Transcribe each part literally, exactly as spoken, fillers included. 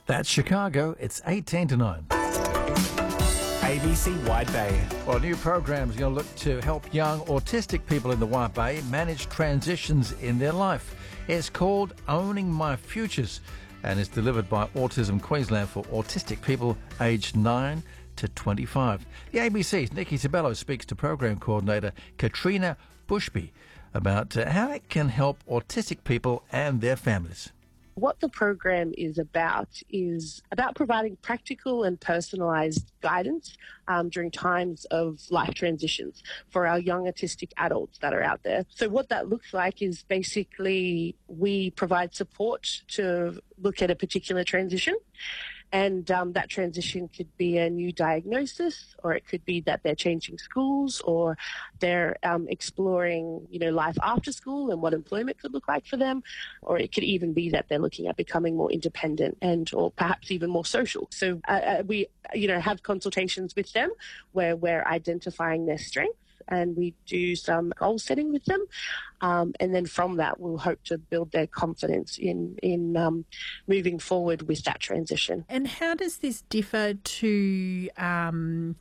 That's Chicago. It's eighteen to nine. A B C Wide Bay. Well, a new program is going to look to help young autistic people in the Wide Bay manage transitions in their life. It's called Owning My Futures and is delivered by Autism Queensland for autistic people aged nine to twenty-five. The A B C's Nikki Sabello speaks to program coordinator Katrina Bushby about uh, how it can help autistic people and their families. What the program is about is about providing practical and personalised guidance um, during times of life transitions for our young autistic adults that are out there. So what that looks like is basically we provide support to look at a particular transition. And um, that transition could be a new diagnosis, or it could be that they're changing schools, or they're um, exploring, you know, life after school and what employment could look like for them, or it could even be that they're looking at becoming more independent and, or perhaps even more social. So uh, we, you know, have consultations with them where we're identifying their strengths, and we do some goal setting with them. Um, and then from that, we'll hope to build their confidence in, in um, moving forward with that transition. And how does this differ to um,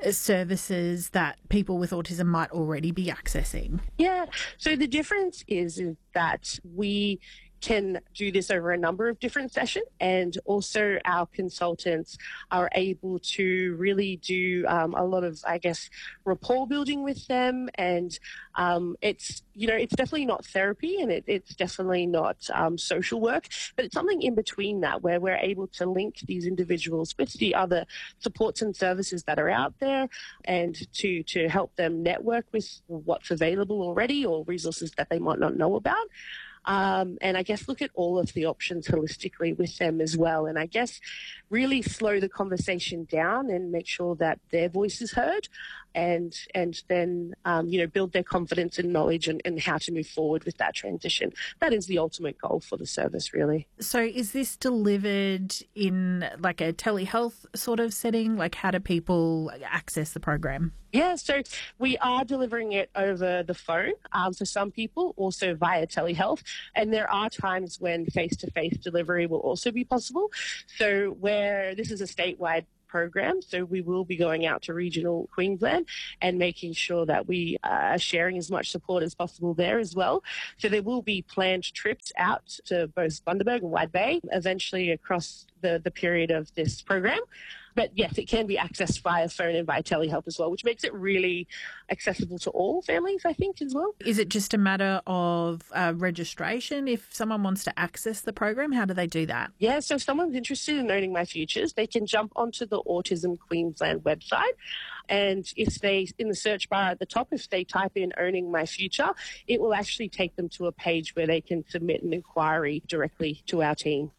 services that people with autism might already be accessing? Yeah, so the difference is, is that we can do this over a number of different sessions, and also our consultants are able to really do um, a lot of, I guess, rapport building with them. And um, it's, you know, it's definitely not therapy, and it, it's definitely not um, social work, but it's something in between that where we're able to link these individuals with the other supports and services that are out there, and to, to help them network with what's available already or resources that they might not know about. Um, and I guess look at all of the options holistically with them as well. And I guess really slow the conversation down and make sure that their voice is heard, and and then, um, you know, build their confidence and knowledge and, and how to move forward with that transition. That is the ultimate goal for the service, really. So is this delivered in like a telehealth sort of setting? Like, how do people access the program? Yeah, so we are delivering it over the phone um, for some people, also via telehealth. And there are times when face-to-face delivery will also be possible. So where this is a statewide program, so we will be going out to regional Queensland and making sure that we are sharing as much support as possible there as well. So there will be planned trips out to both Bundaberg and Wide Bay, eventually across the, the period of this program. But yes, it can be accessed via phone and via telehealth as well, which makes it really accessible to all families, I think, as well. Is it just a matter of uh, registration? If someone wants to access the program, how do they do that? Yeah, so if someone's interested in Owning My Futures, they can jump onto the Autism Queensland website. And if they, in the search bar at the top, if they type in Owning My Future, it will actually take them to a page where they can submit an inquiry directly to our team.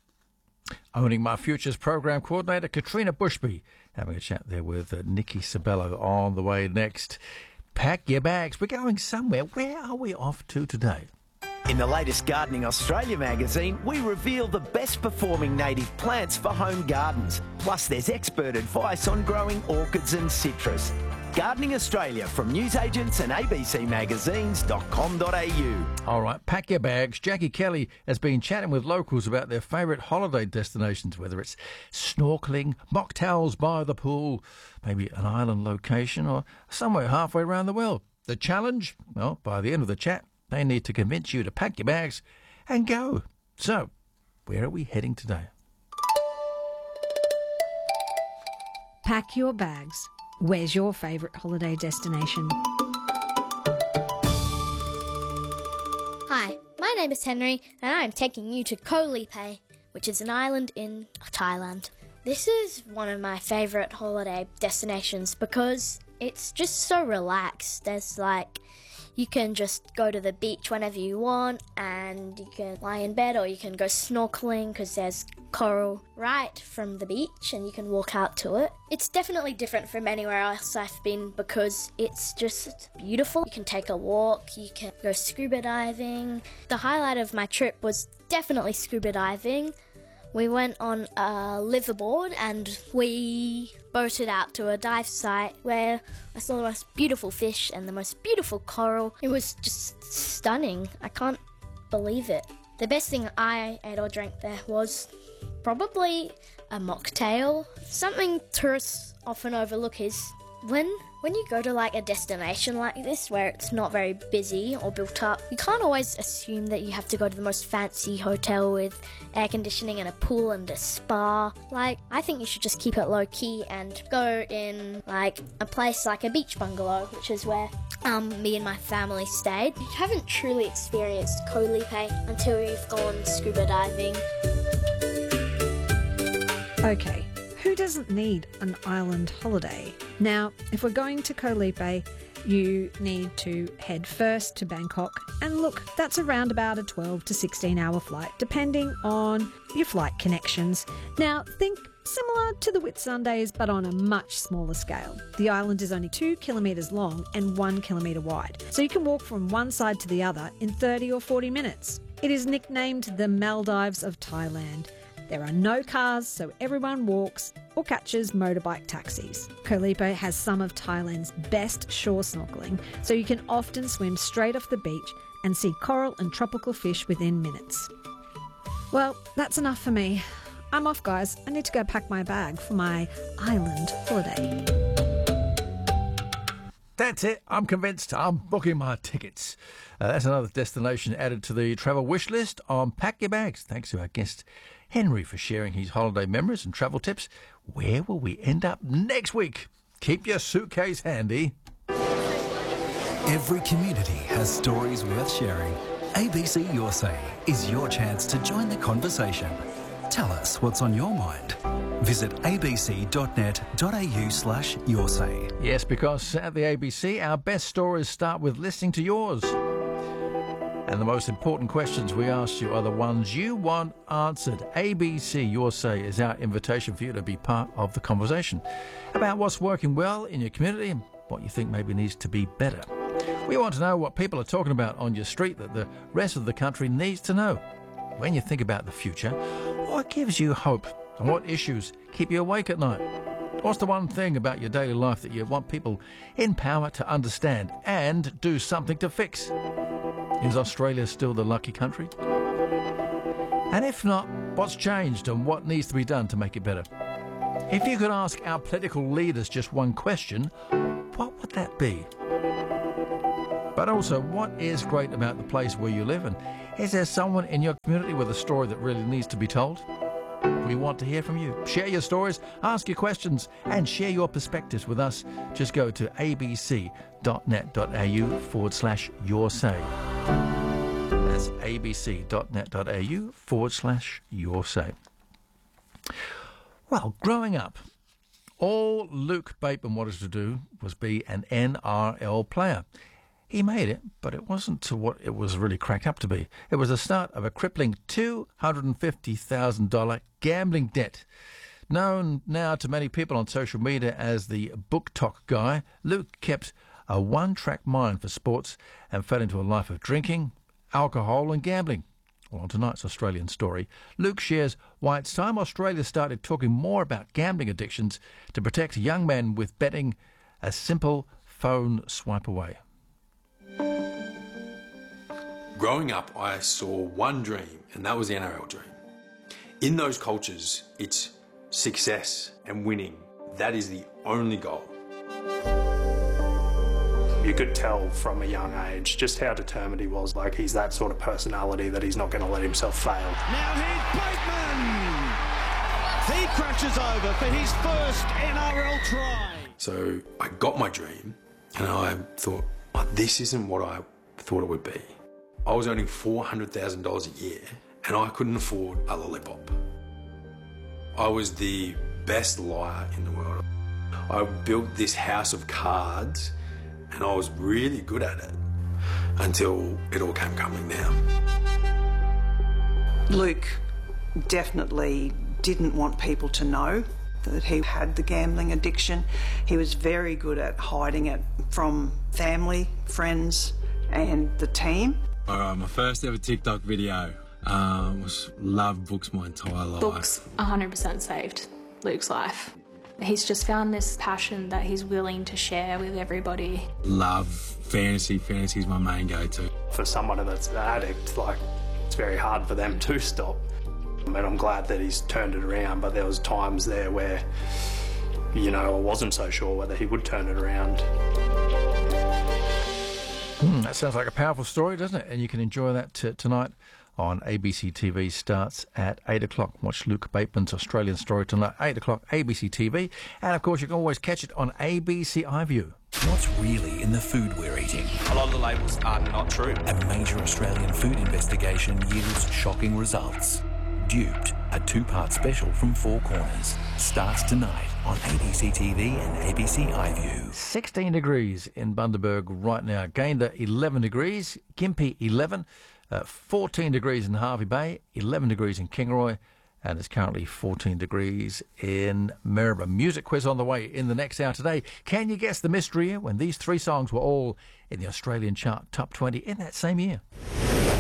Owning My Futures program coordinator Katrina Bushby having a chat there with uh, Nikki Sabello. On the way next, pack your bags. We're going somewhere. Where are we off to today? In the latest Gardening Australia magazine, we reveal the best performing native plants for home gardens. Plus, there's expert advice on growing orchids and citrus. Gardening Australia from newsagents and a b c magazines dot com dot a u. All right, pack your bags. Jackie Kelly has been chatting with locals about their favourite holiday destinations, whether it's snorkelling, mocktails by the pool, maybe an island location, or somewhere halfway around the world. The challenge? Well, by the end of the chat, they need to convince you to pack your bags and go. So, where are we heading today? Pack your bags. Where's your favourite holiday destination? Hi, my name is Henry and I'm taking you to Koh Lipe, which is an island in Thailand. This is one of my favourite holiday destinations because it's just so relaxed. There's like, you can just go to the beach whenever you want, and you can lie in bed or you can go snorkeling because there's coral right from the beach and you can walk out to it. It's definitely different from anywhere else I've been because it's just beautiful. You can take a walk, you can go scuba diving. The highlight of my trip was definitely scuba diving. We went on a liveaboard and we boated out to a dive site where I saw the most beautiful fish and the most beautiful coral. It was just stunning. I can't believe it. The best thing I ate or drank there was probably a mocktail. Something tourists often overlook is when when you go to like a destination like this where it's not very busy or built up, you can't always assume that you have to go to the most fancy hotel with air conditioning and a pool and a spa. Like, I think you should just keep it low key and go in like a place like a beach bungalow, which is where um, me and my family stayed. You haven't truly experienced Koh Lipe until you've gone scuba diving. Okay, who doesn't need an island holiday? Now, if we're going to Koh Lipe, you need to head first to Bangkok, and look, that's around about a twelve to sixteen hour flight, depending on your flight connections. Now, think similar to the Whitsundays, but on a much smaller scale. The island is only two kilometres long and one kilometre wide, so you can walk from one side to the other in thirty or forty minutes. It is nicknamed the Maldives of Thailand. There are no cars, so everyone walks or catches motorbike taxis. Koh Lipe has some of Thailand's best shore snorkelling, so you can often swim straight off the beach and see coral and tropical fish within minutes. Well, that's enough for me. I'm off, guys. I need to go pack my bag for my island holiday. That's it. I'm convinced. I'm booking my tickets. Uh, that's another destination added to the travel wish list on Pack Your Bags. Thanks to our guest Henry for sharing his holiday memories and travel tips. Where will we end up next week? Keep your suitcase handy. Every community has stories worth sharing. A B C Your Say is your chance to join the conversation. Tell us what's on your mind. Visit abc.net.au slash your say. Yes, because at the A B C, our best stories start with listening to yours. And the most important questions we ask you are the ones you want answered. A B C Your Say is our invitation for you to be part of the conversation about what's working well in your community and what you think maybe needs to be better. We want to know what people are talking about on your street that the rest of the country needs to know. When you think about the future, what gives you hope and what issues keep you awake at night? What's the one thing about your daily life that you want people in power to understand and do something to fix? Is Australia still the lucky country? And if not, what's changed and what needs to be done to make it better? If you could ask our political leaders just one question, what would that be? But also, what is great about the place where you live? And is there someone in your community with a story that really needs to be told? We want to hear from you. Share your stories, ask your questions, and share your perspectives with us. Just go to abc.net.au forward slash your say. That's abc.net.au forward slash your say. Well, growing up, all Luke Bateman wanted to do was be an N R L player. He made it, but it wasn't to what it was really cracked up to be. It was the start of a crippling two hundred fifty thousand dollars gambling debt. Known now to many people on social media as the Book Talk guy, Luke kept a one-track mind for sports and fell into a life of drinking, alcohol and gambling. Well, on tonight's Australian story, Luke shares why it's time Australia started talking more about gambling addictions to protect young men with betting a simple phone swipe away. Growing up, I saw one dream, and that was the N R L dream. In those cultures, it's success and winning. That is the only goal. You could tell from a young age just how determined he was. Like, he's that sort of personality that he's not going to let himself fail. Now here's Bateman! He crashes over for his first N R L try. So I got my dream, and I thought, oh, this isn't what I thought it would be. I was earning four hundred thousand dollars a year, and I couldn't afford a lollipop. I was the best liar in the world. I built this house of cards, and I was really good at it until it all came crumbling down. Luke definitely didn't want people to know that he had the gambling addiction. He was very good at hiding it from family, friends, and the team. Alright, my first ever TikTok video um, was love books my entire life. Books one hundred percent saved Luke's life. He's just found this passion that he's willing to share with everybody. Love fantasy. Fantasy's my main go-to. For someone that's an addict, like, It's very hard for them to stop. And I'm glad that he's turned it around, but there was times there where, you know, I wasn't so sure whether he would turn it around. Mm, that sounds like a powerful story, doesn't it? And you can enjoy that t- tonight on A B C T V. Starts at eight o'clock. Watch Luke Bateman's Australian Story tonight, eight o'clock, A B C T V. And, of course, you can always catch it on A B C iView. What's really in the food we're eating? A lot of the labels are not true. A major Australian food investigation yields shocking results. Duped, a two-part special from Four Corners, starts tonight on A B C T V and A B C iView. sixteen degrees in Bundaberg right now. Gayndah, eleven degrees. Gympie, eleven. Uh, fourteen degrees in Hervey Bay. eleven degrees in Kingaroy. And it's currently fourteen degrees in Maribor. Music quiz on the way in the next hour today. Can you guess the mystery when these three songs were all in the Australian chart top twenty in that same year?